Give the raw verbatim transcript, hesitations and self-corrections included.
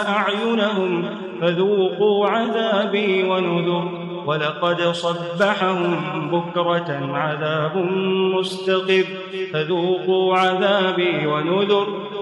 أعينهم فذوقوا عذابي ونذر ولقد صبحهم بكرة عذاب مستقر فذوقوا عذابي ونذر